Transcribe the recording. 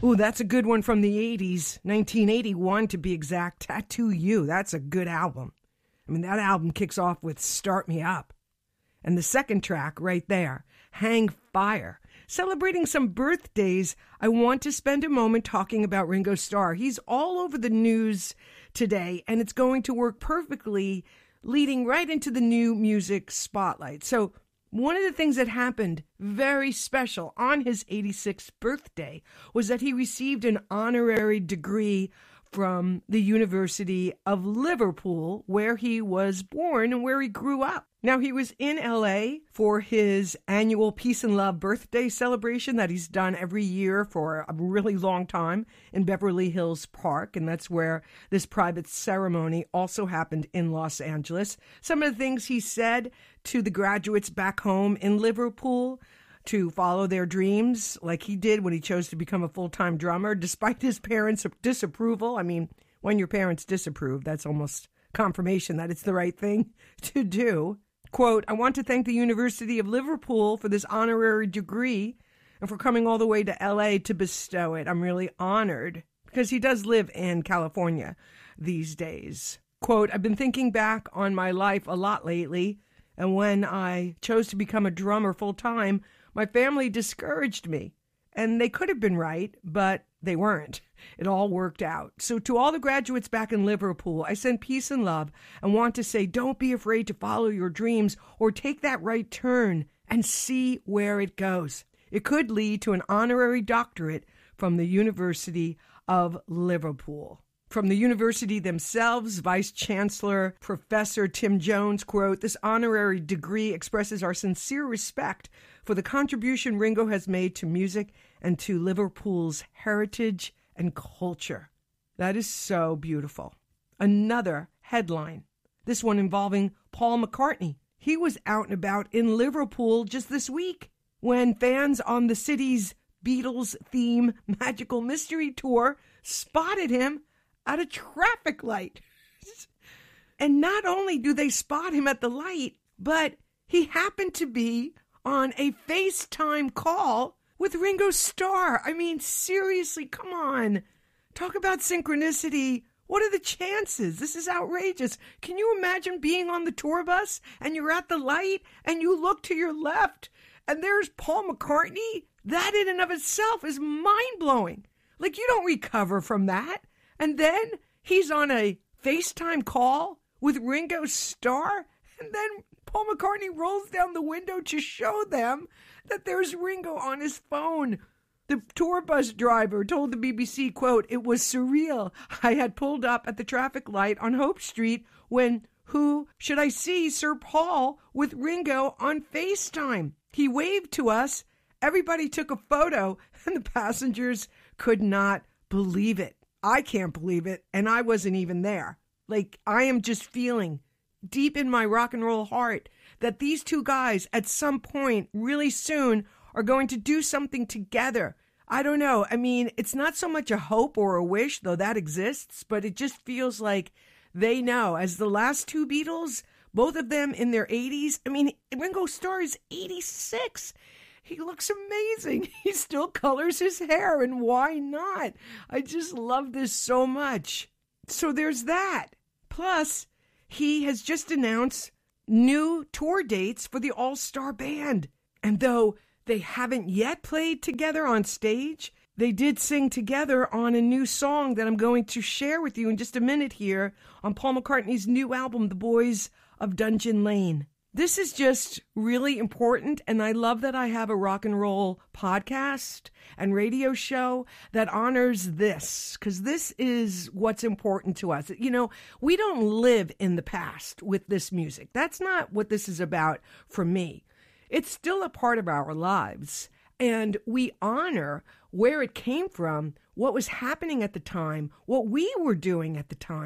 Ooh, that's a good one from the 80s, 1981 to be exact. Tattoo You, that's a good album. I mean, that album kicks off with Start Me Up. And the second track right there, Hang Fire. Celebrating some birthdays, I want to spend a moment talking about Ringo Starr. He's all over the news today, and it's going to work perfectly, leading right into the new music spotlight. So one of the things that happened very special on his 86th birthday was that he received an honorary degree from the University of Liverpool, where he was born and where he grew up. Now, he was in LA for his annual Peace and Love birthday celebration that he's done every year for a really long time in Beverly Hills Park, and that's where this private ceremony also happened in Los Angeles. Some of the things he said to the graduates back home in Liverpool: to follow their dreams like he did when he chose to become a full-time drummer, despite his parents' disapproval. I mean, when your parents disapprove, that's almost confirmation that it's the right thing to do. Quote, I want to thank the University of Liverpool for this honorary degree and for coming all the way to LA to bestow it. I'm really honored, because he does live in California these days. Quote, I've been thinking back on my life a lot lately, and when I chose to become a drummer full-time, my family discouraged me, and they could have been right, but they weren't. It all worked out. So to all the graduates back in Liverpool, I send peace and love and want to say, don't be afraid to follow your dreams or take that right turn and see where it goes. It could lead to an honorary doctorate from the University of Liverpool. From the university themselves, Vice Chancellor Professor Tim Jones, quote, this honorary degree expresses our sincere respect for the contribution Ringo has made to music and to Liverpool's heritage and culture. That is so beautiful. Another headline, this one involving Paul McCartney. He was out and about in Liverpool just this week when fans on the city's Beatles theme Magical Mystery Tour spotted him at a traffic light. And not only do they spot him at the light, but he happened to be on a FaceTime call with Ringo Starr. I mean, seriously, come on. Talk about synchronicity. What are the chances? This is outrageous. Can you imagine being on the tour bus and you're at the light and you look to your left and there's Paul McCartney? That in and of itself is mind-blowing. Like, you don't recover from that. And then he's on a FaceTime call with Ringo Starr, and then Paul McCartney rolls down the window to show them that there's Ringo on his phone. The tour bus driver told the BBC, quote, it was surreal. I had pulled up at the traffic light on Hope Street when who should I see Sir Paul with Ringo on FaceTime. He waved to us. Everybody took a photo, and the passengers could not believe it. I can't believe it, and I wasn't even there. Like, I am just feeling deep in my rock and roll heart that these two guys at some point really soon are going to do something together. I don't know. I mean, it's not so much a hope or a wish, though that exists, but it just feels like they know. As the last two Beatles, both of them in their 80s, I mean, Ringo Starr is 86. He looks amazing. He still colors his hair, and why not? I just love this so much. So there's that. Plus, he has just announced new tour dates for the All-Star Band. And though they haven't yet played together on stage, they did sing together on a new song that I'm going to share with you in just a minute here on Paul McCartney's new album, The Boys of Dungeon Lane. This is just really important, and I love that I have a rock and roll podcast and radio show that honors this, because this is what's important to us. You know, we don't live in the past with this music. That's not what this is about for me. It's still a part of our lives, and we honor where it came from, what was happening at the time, what we were doing at the time.